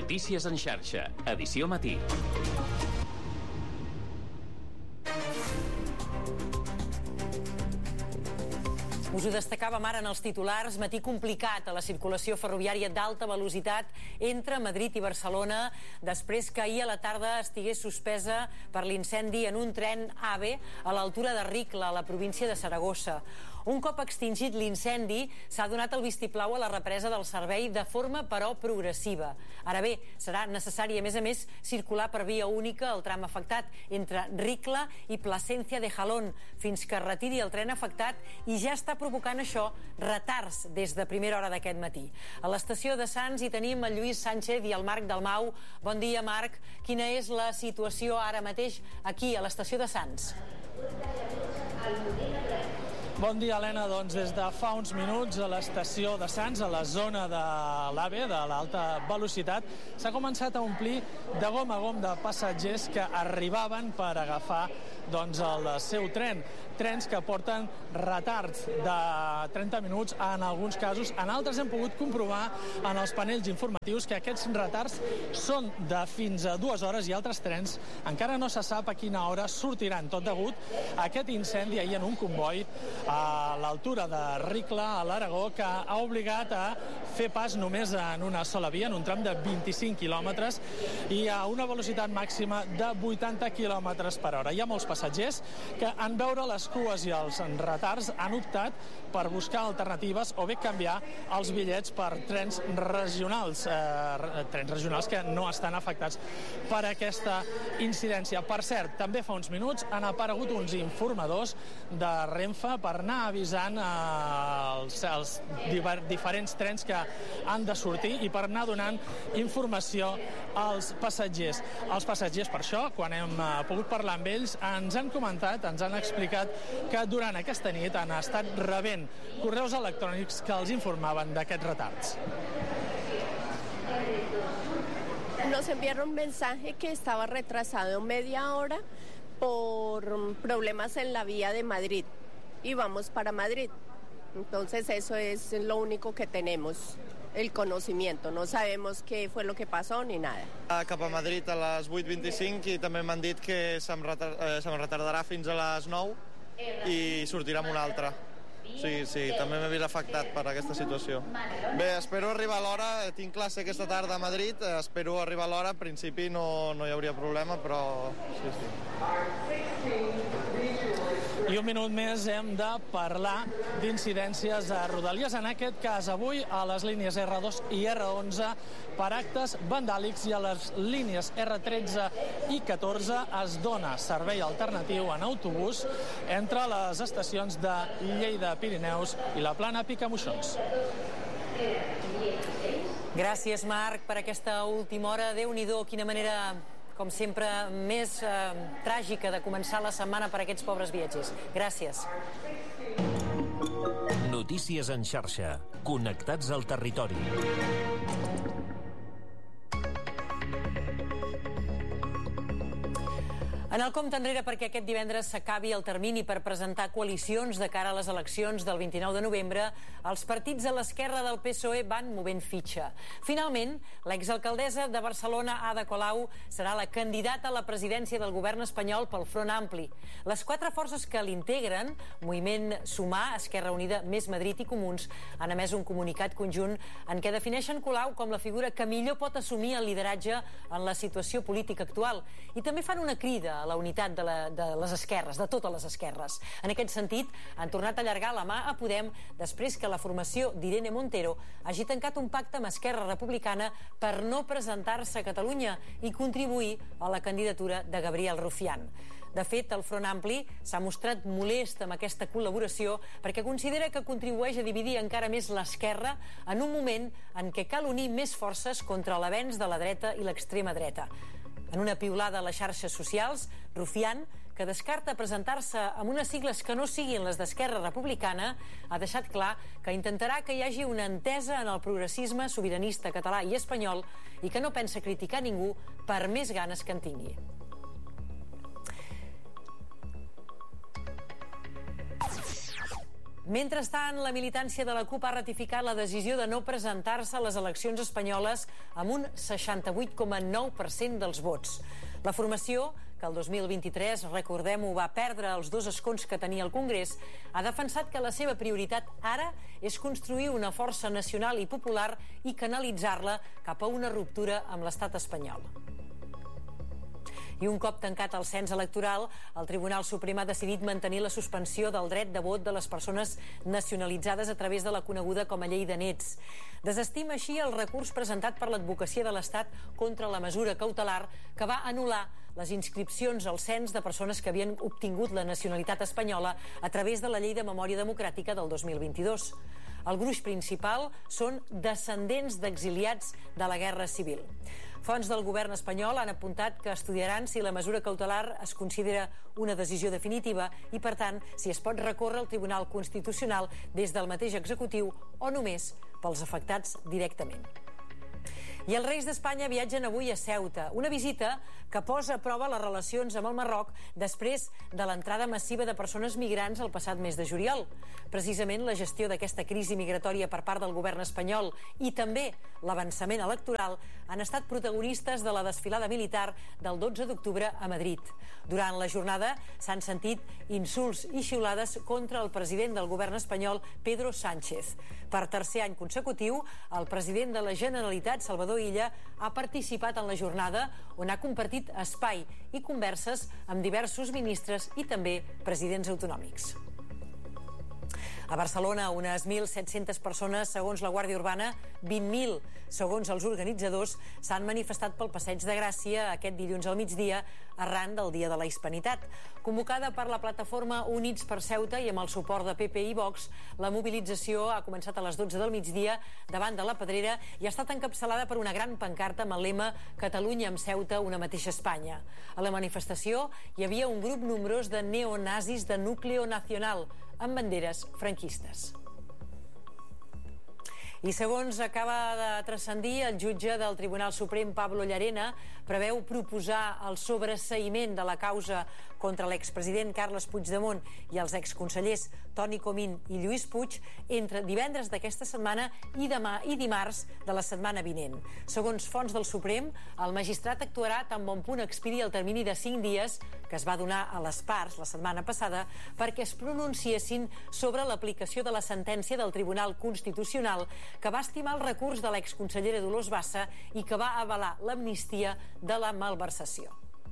Notícies en xarxa, edició matí. Us ho destacàvem ara en els titulars. Matí complicat a la circulació ferroviària d'alta velocitat entre Madrid i Barcelona després que ahir a la tarda estigués suspesa per l'incendi en un tren AVE a l'altura de Ricla, a la província de Saragossa. Un cop extingit l'incendi, s'ha donat el vistiplau a la represa del servei de forma, però, progressiva. Ara bé, serà necessari, a més, circular per via única el tram afectat entre Ricla i Plasencia de Jalón fins que es retiri el tren afectat, i ja està provocant això retards des de primera hora d'aquest matí. A l'estació de Sants hi tenim el Lluís Sánchez i el Marc Dalmau. Bon dia, Marc. Quina és la situació ara mateix aquí, a l'estació de Sants? Bon dia, Helena. Doncs des de fa uns minuts a l'estació de Sants, a la zona de l'AVE, de l'alta velocitat, s'ha començat a omplir de gom a gom de passatgers que arribaven per agafar el seu tren. Trens que porten retards de 30 minuts en alguns casos. En altres hem pogut comprovar en els panells informatius que aquests retards són de fins a 2 hores, i altres trens encara no se sap a quina hora sortiran, tot degut a aquest incendi ahir en un comboi a l'altura de Ricla, a l'Aragó, que ha obligat a fer pas només en una sola via, en un tram de 25 quilòmetres i a una velocitat màxima de 80 quilòmetres per hora. Hi ha molts passatgers que, en veure les cues i els retards, han optat per buscar alternatives o bé canviar els bitllets per trens regionals, que no estan afectats per aquesta incidència. Per cert, també fa uns minuts han aparegut uns informadors de Renfe per anar avisant els diferents trens que han de sortir i per anar donant informació als passatgers. Els passatgers, per això, quan hem pogut parlar amb ells, ens han comentat, ens han explicat que durant aquesta nit han estat rebent correus electrònics que els informaven d'aquests retards. Nos enviaron un mensaje que estaba retrasado media hora por problemas en la vía de Madrid y vamos para Madrid. Entonces eso es lo único que tenemos, el conocimiento. No sabemos qué fue lo que pasó ni nada. Cap a Madrid a les 8:25 i també m'han dit que se'm retardarà fins a les 9 i sortirà amb una altra. Sí, també m'he vist afectat per aquesta situació. Bé, espero arribar a l'hora, tinc classe aquesta tarda a Madrid, espero arribar a l'hora, en principi no hi hauria problema, però sí. I un minut més hem de parlar d'incidències a Rodalies, en aquest cas avui a les línies R2 i R11 per actes vandàlics, i a les línies R13 i 14 es dona servei alternatiu en autobús entre les estacions de Lleida Pirineus i la Plana Picamoixons. Gràcies, Marc, per aquesta última hora. Déu-n'hi-do, quina manera, com sempre, més tràgica de començar la setmana per a aquests pobres viatgers. Gràcies. Notícies en xarxa. Connectats al territori. En el compte enrere, perquè aquest divendres s'acabi el termini per presentar coalicions de cara a les eleccions del 29 de novembre, els partits a l'esquerra del PSOE van movent fitxa. Finalment, l'exalcaldessa de Barcelona, Ada Colau, serà la candidata a la presidència del govern espanyol pel Front Ampli. Les 4 forces que l'integren, Moviment Sumar, Esquerra Unida, Més Madrid i Comuns, han emès un comunicat conjunt en què defineixen Colau com la figura que millor pot assumir el lideratge en la situació política actual. I també fan una crida a la unitat de les esquerres, de totes les esquerres. En aquest sentit, han tornat a allargar la mà a Podem després que la formació d'Irene Montero hagi tancat un pacte amb Esquerra Republicana per no presentar-se a Catalunya i contribuir a la candidatura de Gabriel Rufián. De fet, el Front Ampli s'ha mostrat molest amb aquesta col·laboració perquè considera que contribueix a dividir encara més l'esquerra en un moment en què cal unir més forces contra l'avenç de la dreta i l'extrema dreta. En una piulada a les xarxes socials, Rufián, que descarta presentar-se amb unes sigles que no siguin les d'Esquerra Republicana, ha deixat clar que intentarà que hi hagi una entesa en el progressisme sobiranista català i espanyol i que no pensa criticar ningú per més ganes que en tingui. Mentrestant, la militància de la CUP ha ratificat la decisió de no presentar-se a les eleccions espanyoles amb un 68,9% dels vots. La formació, que el 2023, recordem-ho, va perdre els 2 escons que tenia al Congrés, ha defensat que la seva prioritat ara és construir una força nacional i popular i canalitzar-la cap a una ruptura amb l'estat espanyol. I un cop tancat el cens electoral, el Tribunal Suprem ha decidit mantenir la suspensió del dret de vot de les persones nacionalitzades a través de la coneguda com a llei de nets. Desestima així el recurs presentat per l'Advocacia de l'Estat contra la mesura cautelar que va anul·lar les inscripcions al cens de persones que havien obtingut la nacionalitat espanyola a través de la Llei de Memòria Democràtica del 2022. El gruix principal són descendents d'exiliats de la Guerra Civil. Fonts del govern espanyol han apuntat que estudiaran si la mesura cautelar es considera una decisió definitiva i, per tant, si es pot recórrer al Tribunal Constitucional des del mateix executiu o només pels afectats directament. I els reis d'Espanya viatgen avui a Ceuta, una visita que posa a prova les relacions amb el Marroc després de l'entrada massiva de persones migrants el passat mes de juliol. Precisament la gestió d'aquesta crisi migratòria per part del govern espanyol i també l'avançament electoral han estat protagonistes de la desfilada militar del 12 d'octubre a Madrid. Durant la jornada s'han sentit insults i xiulades contra el president del govern espanyol, Pedro Sánchez. Per tercer any consecutiu, el president de la Generalitat, Salvador Illa, ha participat en la jornada on ha compartit espai i converses amb diversos ministres i també presidents autonòmics. A Barcelona, unes 1.700 persones, segons la Guàrdia Urbana, 20.000, segons els organitzadors, s'han manifestat pel Passeig de Gràcia aquest dilluns al migdia, arran del Dia de la Hispanitat. Convocada per la plataforma Units per Ceuta i amb el suport de PP i Vox, la mobilització ha començat a les 12 del migdia davant de la Pedrera i ha estat encapçalada per una gran pancarta amb el lema Catalunya amb Ceuta, una mateixa Espanya. A la manifestació hi havia un grup nombrós de neonazis de Núcleo Nacional, amb banderes franquistes. I segons acaba de transcendir, el jutge del Tribunal Suprem, Pablo Llarena, preveu proposar el sobreseïment de la causa contra l'expresident Carles Puigdemont i els exconsellers Toni Comín i Lluís Puig entre divendres d'aquesta setmana i demà i dimarts de la setmana vinent. Segons fonts del Suprem, el magistrat actuarà tan bon punt expiri el termini de 5 dies que es va donar a les parts la setmana passada perquè es pronunciessin sobre l'aplicació de la sentència del Tribunal Constitucional que va estimar el recurs de l'exconsellera Dolors Bassa i que va avalar l'amnistia de la malversació.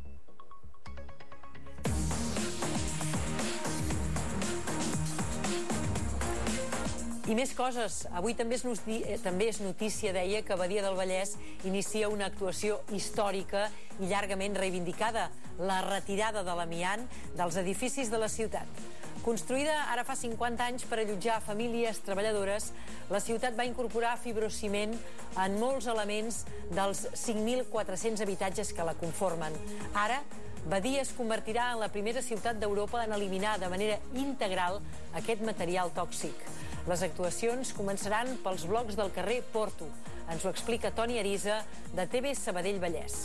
I més coses. Avui també és notícia, deia, que Badia del Vallès inicia una actuació històrica i llargament reivindicada, la retirada de l'amiant dels edificis de la ciutat. Construïda ara fa 50 anys per allotjar famílies treballadores, la ciutat va incorporar fibrociment en molts elements dels 5.400 habitatges que la conformen. Ara, Badia es convertirà en la primera ciutat d'Europa en eliminar de manera integral aquest material tòxic. Les actuacions començaran pels blocs del carrer Porto. Ens ho explica Toni Arisa, de TV Sabadell Vallès.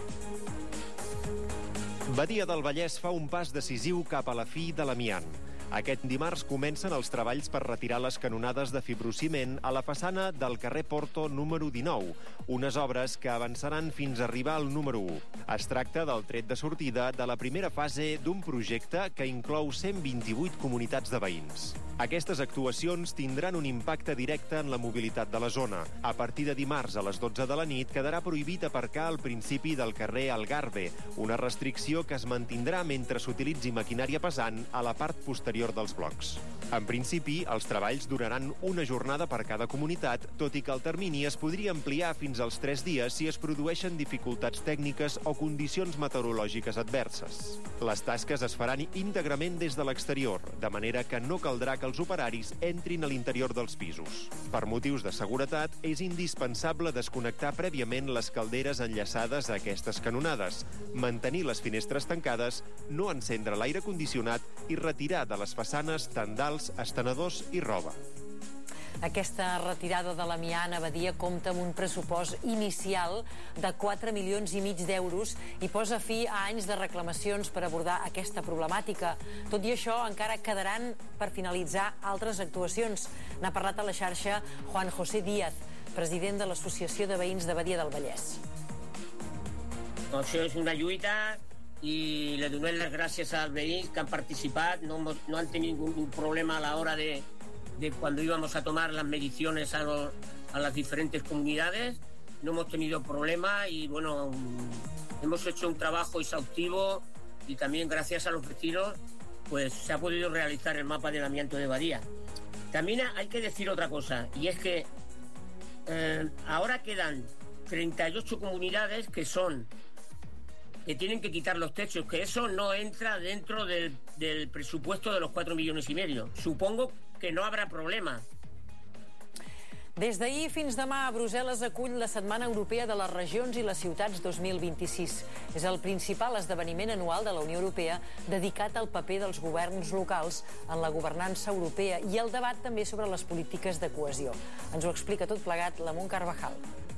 Badia del Vallès fa un pas decisiu cap a la fi de l'amiant. Aquest dimarts comencen els treballs per retirar les canonades de fibrociment a la façana del carrer Porto número 19, unes obres que avançaran fins a arribar al número 1. Es tracta del tret de sortida de la primera fase d'un projecte que inclou 128 comunitats de veïns. Aquestes actuacions tindran un impacte directe en la mobilitat de la zona. A partir de dimarts a les 12 de la nit quedarà prohibit aparcar al principi del carrer Algarve, una restricció que es mantindrà mentre s'utilitzi maquinària pesant a la part posterior dels blocs. En principi, els treballs duraran una jornada per cada comunitat, tot i que el termini es podria ampliar fins als 3 dies si es produeixen dificultats tècniques o condicions meteorològiques adverses. Les tasques es faran íntegrament des de l'exterior, de manera que no caldrà que els operaris entrin a l'interior dels pisos. Per motius de seguretat, és indispensable desconnectar prèviament les calderes enllaçades a aquestes canonades, mantenir les finestres tancades, no encendre l'aire condicionat i retirar de les façanes tendals, estenedors i roba. Aquesta retirada de l'amiant a Badia compta amb un pressupost inicial de 4,5 milions d'euros i posa fi a anys de reclamacions per abordar aquesta problemàtica. Tot i això, encara quedaran per finalitzar altres actuacions. N'ha parlat a la xarxa Juan José Díaz, president de l'Associació de Veïns de Badia del Vallès. Això és una lluita y le doy las gracias a los veïns que han participado. No han tenido ningún problema a la hora de cuando íbamos a tomar las mediciones a las diferentes comunidades. No hemos tenido problema y bueno, hemos hecho un trabajo exhaustivo y también gracias a los vecinos pues se ha podido realizar el mapa del amianto de Badia. También hay que decir otra cosa, y es que ahora quedan 38 comunidades que tienen que quitar los techos, que eso no entra dentro del presupuesto de los 4,5 milions. Supongo que no habrá problema. Des d'ahir fins demà, Brussel·les acull la Setmana Europea de les Regions i les Ciutats 2026. És el principal esdeveniment anual de la Unió Europea dedicat al paper dels governs locals en la governança europea i el debat també sobre les polítiques de cohesió. Ens ho explica tot plegat la Munt Carvajal.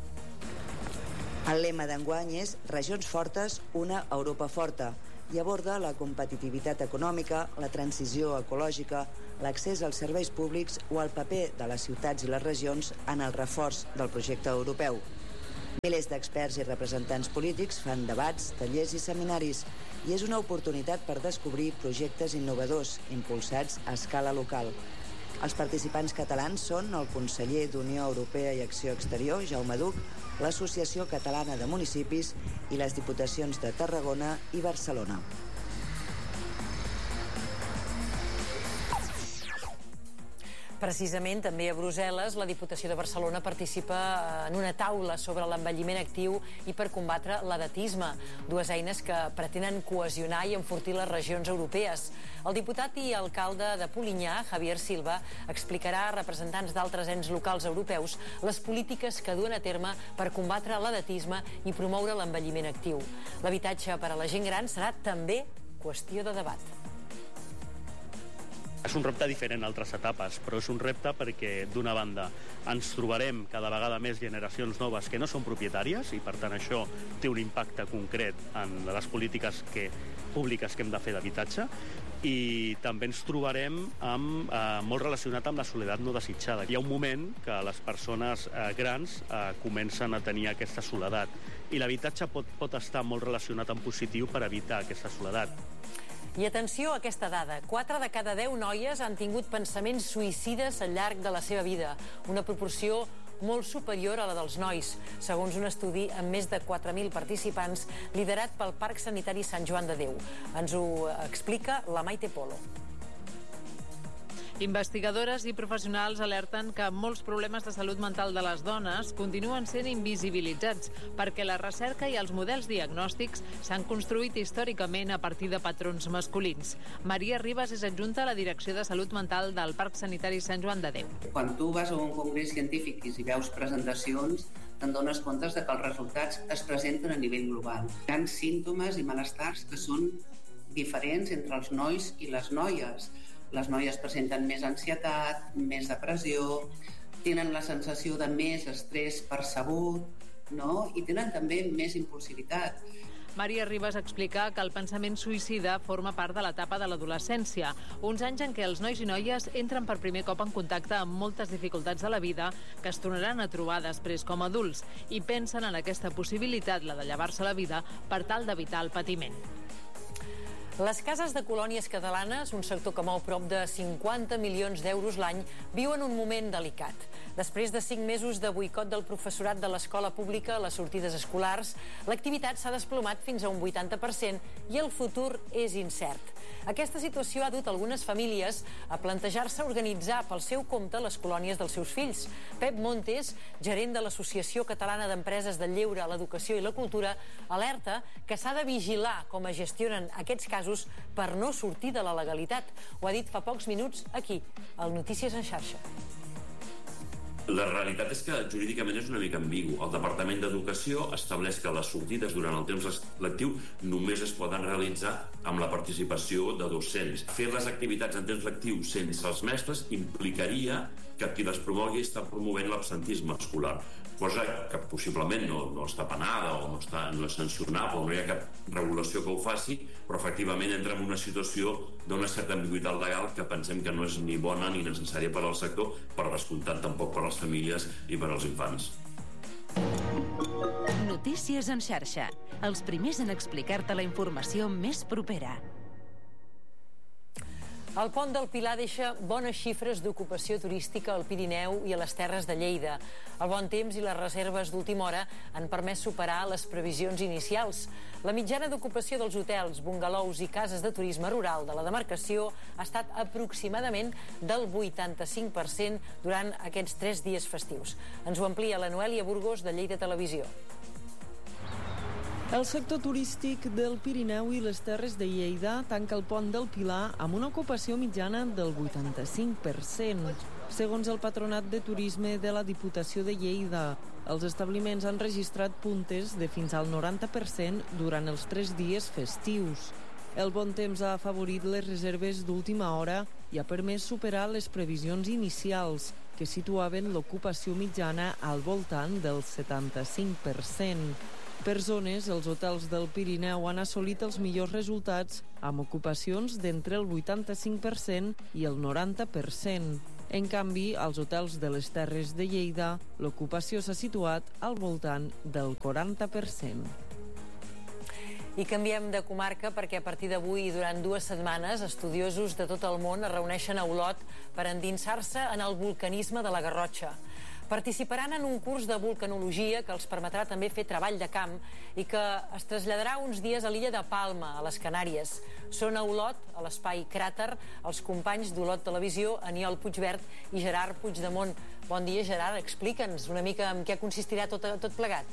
El lema d'enguany és Regions fortes, una Europa forta, i aborda la competitivitat econòmica, la transició ecològica, l'accés als serveis públics o el paper de les ciutats i les regions en el reforç del projecte europeu. Milers d'experts i representants polítics fan debats, tallers i seminaris i és una oportunitat per descobrir projectes innovadors impulsats a escala local. Els participants catalans són el conseller d'Unió Europea i Acció Exterior, Jaume Duch, l'Associació Catalana de Municipis i les Diputacions de Tarragona i Barcelona. Precisament, també a Brussel·les, la Diputació de Barcelona participa en una taula sobre l'envelliment actiu i per combatre l'edatisme, dues eines que pretenen cohesionar i enfortir les regions europees. El diputat i alcalde de Polinyà, Javier Silva, explicarà a representants d'altres ens locals europeus les polítiques que duen a terme per combatre l'edatisme i promoure l'envelliment actiu. L'habitatge per a la gent gran serà també qüestió de debat. És un repte diferent a altres etapes, però és un repte perquè, d'una banda, ens trobarem cada vegada més generacions noves que no són propietàries i, per tant, això té un impacte concret en les polítiques públiques que hem de fer d'habitatge, i també ens trobarem molt relacionat amb la soledat no desitjada. Hi ha un moment que les persones grans comencen a tenir aquesta soledat i l'habitatge pot estar molt relacionat en positiu per evitar aquesta soledat. I atenció a aquesta dada, 4 de cada 10 noies han tingut pensaments suïcides al llarg de la seva vida, una proporció molt superior a la dels nois, segons un estudi amb més de 4.000 participants liderat pel Parc Sanitari Sant Joan de Déu. Ens ho explica la Maite Polo. Investigadores i professionals alerten que molts problemes de salut mental de les dones continuen sent invisibilitzats perquè la recerca i els models diagnòstics s'han construït històricament a partir de patrons masculins. Maria Ribas és adjunta a la Direcció de Salut Mental del Parc Sanitari Sant Joan de Déu. Quan tu vas a un congrés científic i si veus presentacions, te'n dones compte que els resultats es presenten a nivell global. Hi ha símptomes i malestars que són diferents entre els nois i les noies. Les noies presenten més ansietat, més depressió, tenen la sensació de més estrès percebut, no? I tenen també més impulsivitat. Maria Ribas explica que el pensament suïcida forma part de l'etapa de l'adolescència, uns anys en què els nois i noies entren per primer cop en contacte amb moltes dificultats de la vida que es tornaran a trobar després com a adults i pensen en aquesta possibilitat, la de llevar-se la vida, per tal d'evitar el patiment. Les cases de colònies catalanes, un sector que mou prop de 50 milions d'euros l'any, viuen un moment delicat. Després de 5 mesos de boicot del professorat de l'escola pública a les sortides escolars, l'activitat s'ha desplomat fins a un 80% i el futur és incert. Aquesta situació ha dut algunes famílies a plantejar-se organitzar pel seu compte les colònies dels seus fills. Pep Montes, gerent de l'Associació Catalana d'Empreses del Lleure, l'Educació i la Cultura, alerta que s'ha de vigilar com es gestionen aquests casos per no sortir de la legalitat. Ho ha dit fa pocs minuts aquí, al Notícies en xarxa. La realitat és que jurídicament és una mica ambigu. El Departament d'Educació estableix que les sortides durant el temps lectiu només es poden realitzar amb la participació de docents. Fer les activitats en temps lectiu sense els mestres implicaria que qui les promogui està promovent l'absentisme escolar, cosa que possiblement no està penada o no és sancionable, no hi ha cap regulació que ho faci, però efectivament entra en una situació d'una certa ambigüitat legal que pensem que no és ni bona ni necessària per al sector, per descomptat tampoc per a les famílies i per als infants. Notícies en xarxa. Els primers en explicar-te la informació més propera. El pont del Pilar deixa bones xifres d'ocupació turística al Pirineu i a les Terres de Lleida. El bon temps i les reserves d'última hora han permès superar les previsions inicials. La mitjana d'ocupació dels hotels, bungalous i cases de turisme rural de la demarcació ha estat aproximadament del 85% durant aquests 3 dies festius. Ens ho amplia la Noèlia Burgos de Lleida Televisió. El sector turístic del Pirineu i les Terres de Lleida tanca el pont del Pilar amb una ocupació mitjana del 85%. Segons el Patronat de Turisme de la Diputació de Lleida, els establiments han registrat puntes de fins al 90% durant els 3 dies festius. El bon temps ha afavorit les reserves d'última hora i ha permès superar les previsions inicials, que situaven l'ocupació mitjana al voltant del 75%. Per zones, els hotels del Pirineu han assolit els millors resultats amb ocupacions d'entre el 85% i el 90%. En canvi, als hotels de les Terres de Lleida, l'ocupació s'ha situat al voltant del 40%. I canviem de comarca perquè a partir d'avui i durant 2 setmanes estudiosos de tot el món es reuneixen a Olot per endinsar-se en el vulcanisme de la Garrotxa. Participaran en un curs de vulcanologia que els permetrà també fer treball de camp i que es traslladarà uns dies a l'illa de Palma, a les Canàries. Són a Olot, a l'espai Cràter, els companys d'Olot Televisió, Aniol Puigvert i Gerard Puigdemont. Bon dia, Gerard. Explica'ns una mica en què consistirà tot plegat.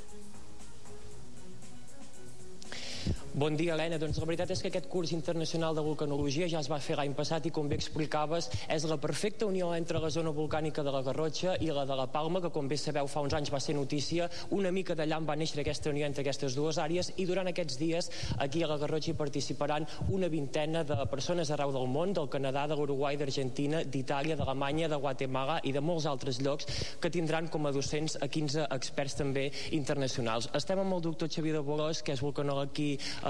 Bon dia, Helena. Doncs la veritat és que aquest curs internacional de vulcanologia ja es va fer l'any passat i, com bé explicaves, és la perfecta unió entre la zona volcànica de la Garrotxa i la de la Palma, que, com bé sabeu, fa uns anys va ser notícia. Una mica d'allà va néixer aquesta unió entre aquestes dues àrees i durant aquests dies aquí a la Garrotxa hi participaran una vintena de persones arreu del món, del Canadà, de l'Uruguai, d'Argentina, d'Itàlia, d'Alemanya, de Guatemala i de molts altres llocs, que tindran com a docents a 15 experts també internacionals. Estem amb el doctor Xavier de Bolós, que és vulcanòleg aquí,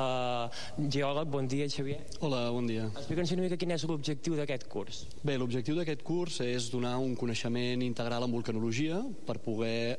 geòleg. Bon dia, Xavier. Hola, bon dia. Explica'ns una mica quin és l'objectiu d'aquest curs. Bé, l'objectiu d'aquest curs és donar un coneixement integral en vulcanologia per poder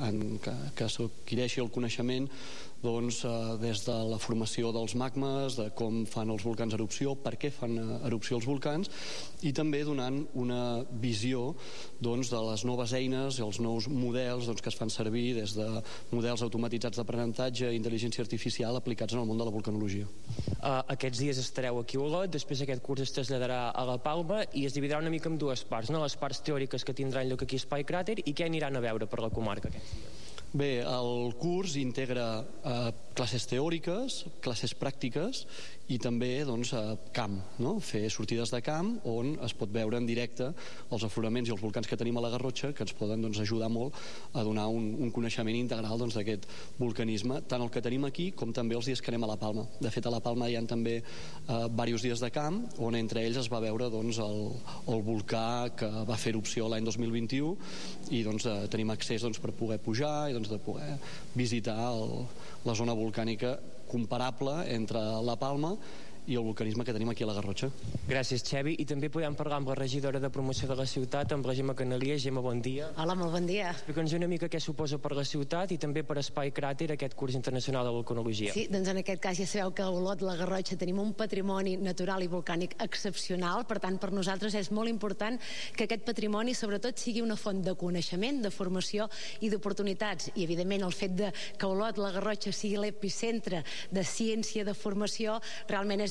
que s'adquireixi el coneixement des de la formació dels magmes, de com fan els volcans erupció, per què fan erupció els volcans, i també donant una visió de les noves eines i els nous models que es fan servir des de models automatitzats d'aprenentatge i intel·ligència artificial aplicats en el món de la vulcanologia. Aquests dies estareu aquí a Olot, després aquest curs es traslladarà a la Palma i es dividirà una mica en 2 parts, les parts teòriques que tindran lloc aquí a Espai Cràter i què aniran a veure per la comarca aquests dies. Bé, el curs integra classes teòriques, classes pràctiques i també camp, fer sortides de camp on es pot veure en directe els afloraments i els volcans que tenim a la Garrotxa, que ens poden ajudar molt a donar un coneixement integral d'aquest vulcanisme, tant el que tenim aquí com també els dies que anem a la Palma. De fet, a la Palma hi ha també diversos dies de camp on entre ells es va veure el volcà que va fer erupció l'any 2021 i tenim accés per poder pujar i de poder visitar la zona volcànica comparable entre la Palma i el vulcanisme que tenim aquí a la Garrotxa. Gràcies, Xavi. I també podem parlar amb la regidora de promoció de la ciutat, amb la Gemma Canalia. Gemma, bon dia. Hola, molt bon dia. Explica'ns una mica què suposa per la ciutat i també per Espai Cràter aquest curs internacional de vulcanologia. Sí, doncs en aquest cas ja sabeu que a Olot, la Garrotxa, tenim un patrimoni natural i volcànic excepcional, per tant, per nosaltres és molt important que aquest patrimoni, sobretot, sigui una font de coneixement, de formació i d'oportunitats. I, evidentment, el fet que Olot, la Garrotxa, sigui l'epicentre de ciència, de formació, realment és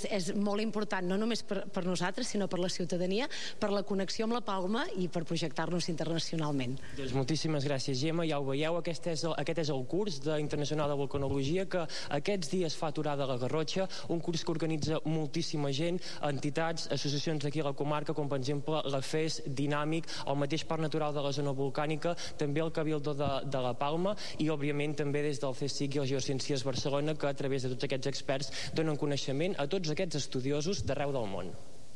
és molt important, no només per nosaltres, sinó per la ciutadania, per la connexió amb la Palma i per projectar-nos internacionalment. Doncs moltíssimes gràcies, Gemma. Ja ho veieu, aquest és el curs d'Internacional de Vulcanologia que aquests dies fa aturada a la Garrotxa, un curs que organitza moltíssima gent, entitats, associacions d'aquí a la comarca, com per exemple la FES, Dinàmic, el mateix Parc Natural de la Zona Volcànica, també el Cabildo de la Palma i, òbviament, també des del CSIC i el Geociències Barcelona, que a través de tots aquests experts donen coneixement a tots aquests estudiosos d'arreu del món.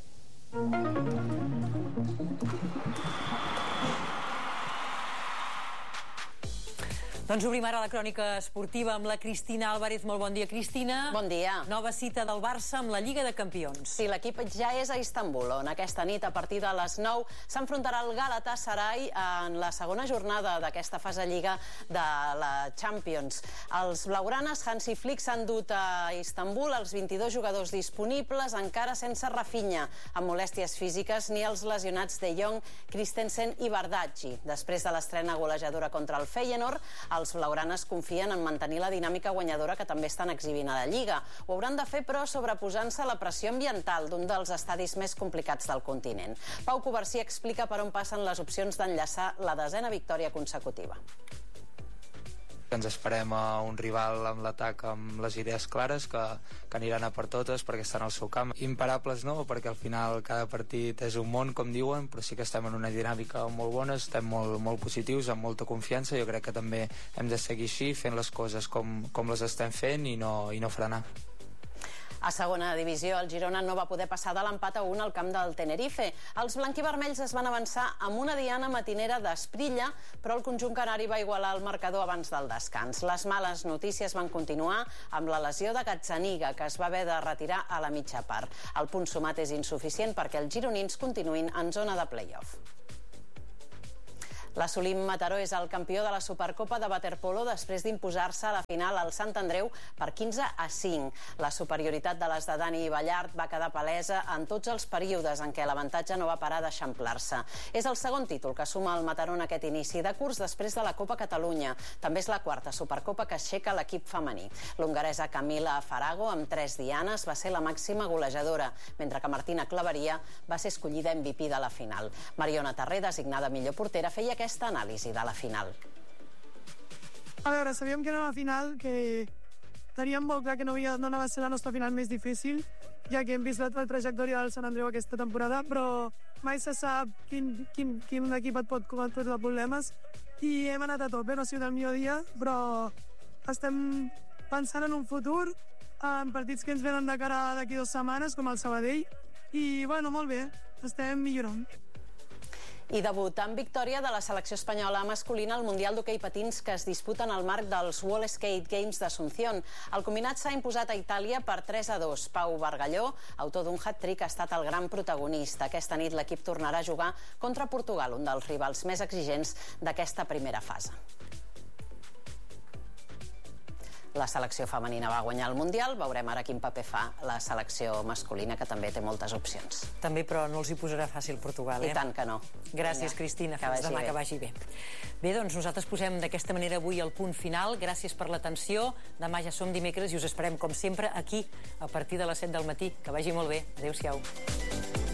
Doncs obrim ara la crònica esportiva amb la Cristina Álvarez. Molt bon dia, Cristina. Bon dia. Nova cita del Barça amb la Lliga de Campions. Sí, l'equip ja és a Istanbul, on aquesta nit, a partir de les 9, s'enfrontarà al Galatasaray en la segona jornada d'aquesta fase Lliga de la Champions. Els blaugranes, Hansi Flick, s'han dut a Istanbul els 22 jugadors disponibles, encara sense Rafinha, amb molèsties físiques, ni els lesionats De Jong, Christensen i Bardghji. Després de l'estrena golejadora contra el Feyenoord, els blaugranes confien en mantenir la dinàmica guanyadora que també estan exhibint a la Lliga. Ho hauran de fer, però, sobreposant-se a la pressió ambiental d'un dels estadis més complicats del continent. Pau Covarsí explica per on passen les opcions d'enllaçar la 10ª victòria consecutiva. Ens esperem a un rival amb l'atac amb les idees clares que aniran a per totes perquè estan al seu camp. Imparables no, perquè al final cada partit és un món, com diuen, però sí que estem en una dinàmica molt bona, estem molt positius, amb molta confiança. Jo crec que també hem de seguir així, fent les coses com les estem fent i no frenar. A segona divisió, el Girona no va poder passar de l'empat a 1 al camp del Tenerife. Els blanquivermells es van avançar amb una diana matinera d'Esprilla, però el conjunt canari va igualar el marcador abans del descans. Les males notícies van continuar amb la lesió de Gazzaniga, que es va haver de retirar a la mitja part. El punt sumat és insuficient perquè els gironins continuïn en zona de play-off. L'Assolim Mataró és el campió de la Supercopa de waterpolo després d'imposar-se a la final al Sant Andreu per 15-5. La superioritat de les de Dani Ballart va quedar palesa en tots els períodes en què l'avantatge no va parar d'eixamplar-se. És el segon títol que suma el Mataró en aquest inici de curs després de la Copa Catalunya. També és la quarta Supercopa que aixeca l'equip femení. L'hongaresa Camila Farago, amb 3 dianes, va ser la màxima golejadora, mentre que Martina Claveria va ser escollida MVP de la final. Mariona Terré, designada millor portera, feia aquesta anàlisi de la final. A veure, sabíem que era una final que teníem molt clar que no anava a ser la nostra final més difícil, ja que hem vist la trajectòria del Sant Andreu aquesta temporada, però mai se sap quin equip et pot cometre problemes i hem anat a tope, no ha sigut el millor dia, però estem pensant en un futur, en partits que ens venen de cara d'aquí 2 setmanes, com el Sabadell, i bueno, molt bé, estem millorant. I debut amb victòria de la selecció espanyola masculina al Mundial d'Hoquei Patins que es disputa en el marc dels World Skate Games d'Asunción. El combinat s'ha imposat a Itàlia per 3-2. Pau Bargalló, autor d'un hat-trick, ha estat el gran protagonista. Aquesta nit l'equip tornarà a jugar contra Portugal, un dels rivals més exigents d'aquesta primera fase. La selecció femenina va guanyar el Mundial. Veurem ara quin paper fa la selecció masculina, que també té moltes opcions. També, però no els hi posarà fàcil Portugal, I tant que no. Gràcies, Cristina. Fins demà, que vagi bé. Bé, doncs nosaltres posem d'aquesta manera avui el punt final. Gràcies per l'atenció. Demà ja som dimecres i us esperem, com sempre, aquí, a partir de les 7 del matí. Que vagi molt bé. Adéu-siau.